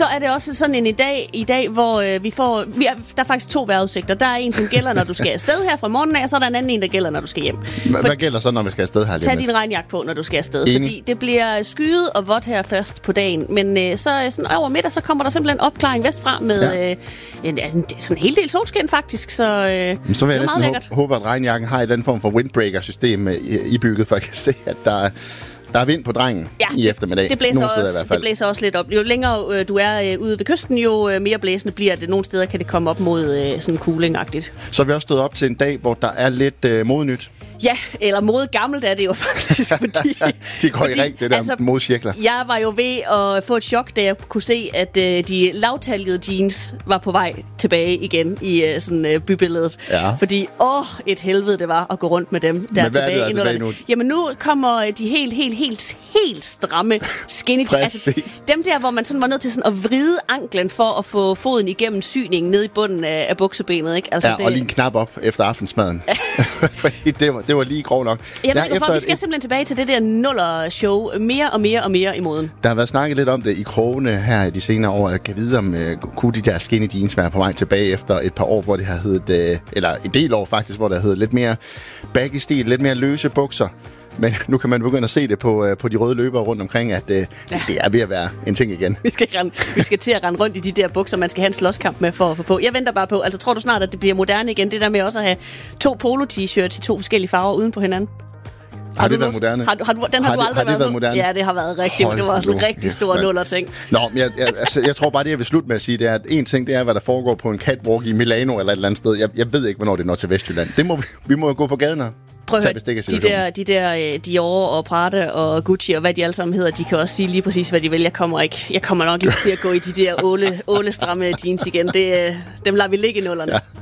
Så er det også sådan en i dag, hvor der er faktisk 2 vejrudsigter. Der er en, som gælder, når du skal afsted her fra morgenen af, og så er der en anden en, der gælder, når du skal hjem. Hvad gælder så, når vi skal afsted her? Tag din regnjakke på, når du skal afsted. Fordi det bliver skyet og vådt her først på dagen. Men så sådan over middag, så kommer der simpelthen opklaring vestfra med sådan en hel del solskin faktisk. Så vil jeg næsten håbe, at regnjakken har et eller andet form for windbreaker-system ibygget, for at kan se, at der er vind på drengen i eftermiddag. Det blæser også lidt op. Jo længere du er ude ved kysten, jo mere blæsende bliver det. Nogle steder kan det komme op mod sådan cooling-agtigt. Så er vi også stået op til en dag, hvor der er lidt modenyt. Ja, eller modegammelt er det jo faktisk, fordi... de går i ring, det der modecirkler. Jeg var jo ved at få et chok, da jeg kunne se, at de lavtalgede jeans var på vej tilbage igen i sådan bybilledet. Ja. Fordi, et helvede det var at gå rundt med dem der tilbage. Men hvad er det nu? Jamen nu kommer de helt stramme skinny. Altså, dem der, hvor man sådan var nødt til sådan at vride anklen for at få foden igennem syningen ned i bunden af buksebenet, ikke? Altså, og lige en knap op efter aftensmaden. Fordi det var lige grov nok. Jeg ved hvorfor, vi skal simpelthen tilbage til det der nuller-show. Mere i moden. Der har været snakket lidt om det i krogene her i de senere år. Jeg kan vide, om kunne de der skinny jeans være på vej tilbage efter et par år, hvor det har heddet, eller en del år faktisk, hvor det har heddet lidt mere baggy-stil, lidt mere løse bukser. Men nu kan man begynde at se det på de røde løbere rundt omkring, at det er ved at være en ting igen. Vi skal til at rende rundt i de der bukser, man skal have en slåskamp med for at få på. Jeg venter bare på, altså tror du snart, at det bliver moderne igen, det der med også at have 2 polo-t-shirts i 2 forskellige farver uden på hinanden? Har det været moderne? Den har du aldrig været moderne? Ja, det har været rigtigt. Det var også en rigtig stor nuller-ting. Nå, jeg tror bare, det jeg vil slutte med at sige, det er, at en ting, det er, hvad der foregår på en catwalk i Milano eller et eller andet sted. Jeg ved ikke, hvornår det når til Vestjylland. Vi må gå på gaden og tage bestik af situationen. De der Dior og Prada og Gucci og hvad de alle sammen hedder, de kan også sige lige præcis, hvad de vil. Jeg kommer nok ikke til at gå i de der åle stramme jeans igen. Dem lader vi ligge i nullerne. Ja.